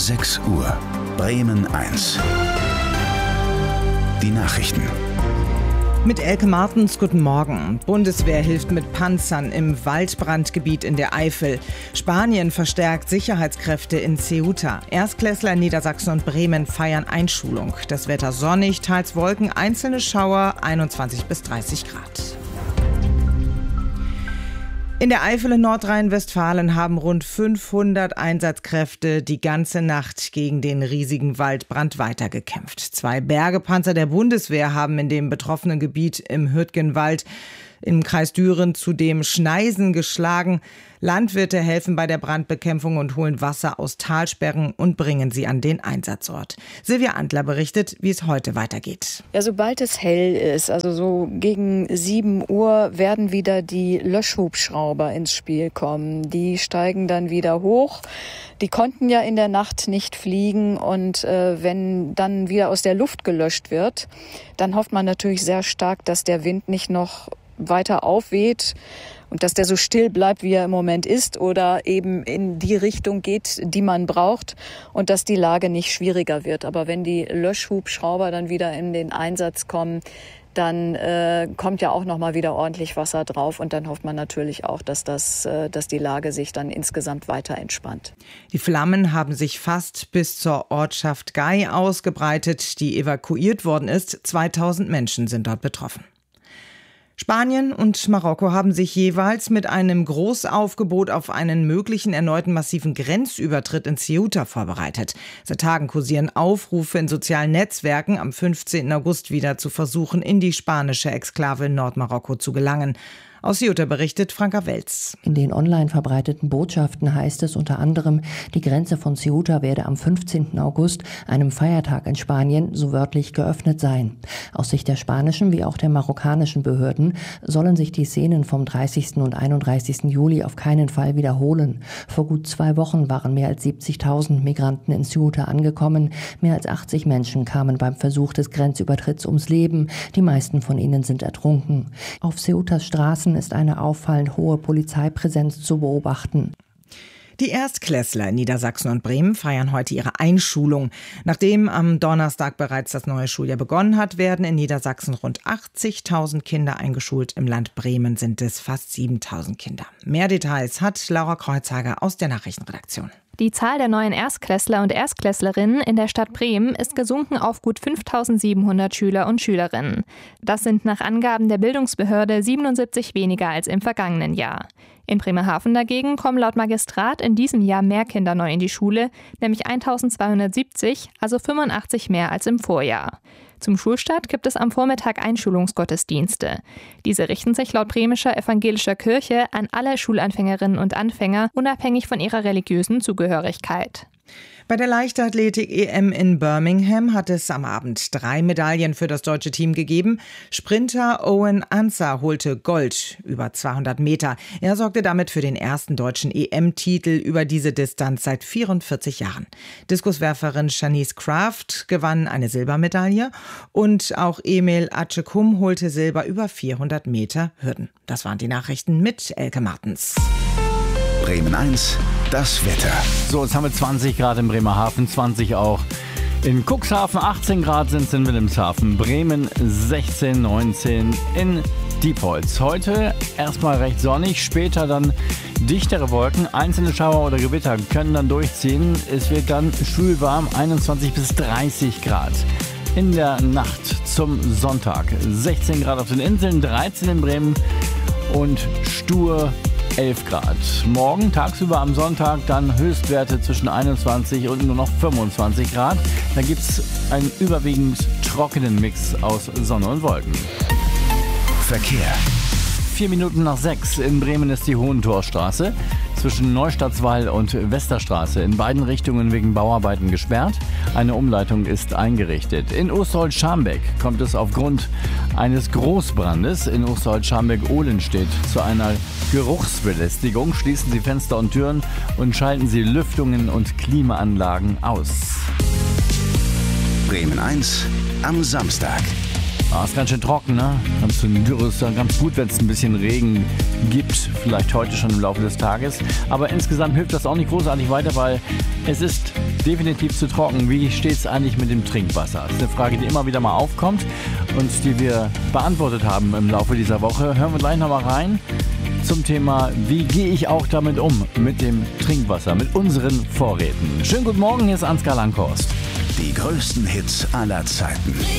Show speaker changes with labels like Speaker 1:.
Speaker 1: 6 Uhr. Bremen 1. Die Nachrichten.
Speaker 2: Mit Elke Martens, guten Morgen. Bundeswehr hilft mit Panzern im Waldbrandgebiet in der Eifel. Spanien verstärkt Sicherheitskräfte in Ceuta. Erstklässler in Niedersachsen und Bremen feiern Einschulung. Das Wetter sonnig, teils Wolken, einzelne Schauer, 21 bis 30 Grad. In der Eifel in Nordrhein-Westfalen haben rund 500 Einsatzkräfte die ganze Nacht gegen den riesigen Waldbrand weitergekämpft. 2 Bergepanzer der Bundeswehr haben in dem betroffenen Gebiet im Hürtgenwald im Kreis Düren zudem Schneisen geschlagen. Landwirte helfen bei der Brandbekämpfung und holen Wasser aus Talsperren und bringen sie an den Einsatzort. Silvia Antler berichtet, wie es heute weitergeht.
Speaker 3: Ja, sobald es hell ist, also so gegen 7 Uhr, werden wieder die Löschhubschrauber ins Spiel kommen. Die steigen dann wieder hoch. Die konnten ja in der Nacht nicht fliegen und wenn dann wieder aus der Luft gelöscht wird, dann hofft man natürlich sehr stark, dass der Wind nicht noch weiter aufweht und dass der so still bleibt, wie er im Moment ist oder eben in die Richtung geht, die man braucht und dass die Lage nicht schwieriger wird. Aber wenn die Löschhubschrauber dann wieder in den Einsatz kommen, dann kommt ja auch noch mal wieder ordentlich Wasser drauf und dann hofft man natürlich auch, dass die Lage sich dann insgesamt weiter entspannt.
Speaker 2: Die Flammen haben sich fast bis zur Ortschaft Gay ausgebreitet, die evakuiert worden ist. 2000 Menschen sind dort betroffen. Spanien und Marokko haben sich jeweils mit einem Großaufgebot auf einen möglichen erneuten massiven Grenzübertritt in Ceuta vorbereitet. Seit Tagen kursieren Aufrufe in sozialen Netzwerken, am 15. August wieder zu versuchen, in die spanische Exklave in Nordmarokko zu gelangen. Aus Ceuta berichtet Franka Welz.
Speaker 4: In den online verbreiteten Botschaften heißt es unter anderem, die Grenze von Ceuta werde am 15. August, einem Feiertag in Spanien, so wörtlich geöffnet sein. Aus Sicht der spanischen wie auch der marokkanischen Behörden sollen sich die Szenen vom 30. und 31. Juli auf keinen Fall wiederholen. Vor gut 2 Wochen waren mehr als 70.000 Migranten in Ceuta angekommen. Mehr als 80 Menschen kamen beim Versuch des Grenzübertritts ums Leben. Die meisten von ihnen sind ertrunken. Auf Ceutas Straßen ist eine auffallend hohe Polizeipräsenz zu beobachten.
Speaker 2: Die Erstklässler in Niedersachsen und Bremen feiern heute ihre Einschulung. Nachdem am Donnerstag bereits das neue Schuljahr begonnen hat, werden in Niedersachsen rund 80.000 Kinder eingeschult. Im Land Bremen sind es fast 7.000 Kinder. Mehr Details hat Laura Kreuzhager aus der Nachrichtenredaktion.
Speaker 5: Die Zahl der neuen Erstklässler und Erstklässlerinnen in der Stadt Bremen ist gesunken auf gut 5.700 Schüler und Schülerinnen. Das sind nach Angaben der Bildungsbehörde 77 weniger als im vergangenen Jahr. In Bremerhaven dagegen kommen laut Magistrat in diesem Jahr mehr Kinder neu in die Schule, nämlich 1.270, also 85 mehr als im Vorjahr. Zum Schulstart gibt es am Vormittag Einschulungsgottesdienste. Diese richten sich laut bremischer evangelischer Kirche an alle Schulanfängerinnen und Anfänger, unabhängig von ihrer religiösen Zugehörigkeit.
Speaker 2: Bei der Leichtathletik-EM in Birmingham hat es am Abend 3 Medaillen für das deutsche Team gegeben. Sprinter Owen Ansah holte Gold über 200 Meter. Er sorgte damit für den ersten deutschen EM-Titel über diese Distanz seit 44 Jahren. Diskuswerferin Shanice Kraft gewann eine Silbermedaille und auch Emil Acekum holte Silber über 400 Meter Hürden. Das waren die Nachrichten mit Elke Martens.
Speaker 1: Bremen 1, das Wetter.
Speaker 6: So, jetzt haben wir 20 Grad in Bremerhaven, 20 auch in Cuxhaven, 18 Grad sind es in Wilhelmshaven, Bremen 16, 19 in Diepholz. Heute erstmal recht sonnig, später dann dichtere Wolken, einzelne Schauer oder Gewitter können dann durchziehen. Es wird dann schwül warm, 21 bis 30 Grad. In der Nacht zum Sonntag 16 Grad auf den Inseln, 13 in Bremen und stur 11 Grad. Morgen tagsüber am Sonntag dann Höchstwerte zwischen 21 und nur noch 25 Grad. Da gibt es einen überwiegend trockenen Mix aus Sonne und Wolken.
Speaker 1: Verkehr.
Speaker 6: 4 Minuten nach 6 in Bremen ist die Hohentorstraße zwischen Neustadtswall und Westerstraße in beiden Richtungen wegen Bauarbeiten gesperrt. Eine Umleitung ist eingerichtet. In Osterholz-Scharmbeck kommt es aufgrund eines Großbrandes in Osterholz-Scharmbeck-Ohlenstedt zu einer Geruchsbelästigung. Schließen Sie Fenster und Türen und schalten Sie Lüftungen und Klimaanlagen aus.
Speaker 1: Bremen 1 am Samstag.
Speaker 6: Ist ganz schön trocken, ne? Ganz schön dürres, ganz gut, wenn es ein bisschen Regen gibt. Vielleicht heute schon im Laufe des Tages. Aber insgesamt hilft das auch nicht großartig weiter, weil es ist definitiv zu trocken. Wie steht es eigentlich mit dem Trinkwasser? Das ist eine Frage, die immer wieder mal aufkommt und die wir beantwortet haben im Laufe dieser Woche. Hören wir gleich nochmal rein zum Thema, wie gehe ich auch damit um, mit dem Trinkwasser, mit unseren Vorräten. Schönen guten Morgen, hier ist Ansgar Langhorst.
Speaker 1: Die größten Hits aller Zeiten.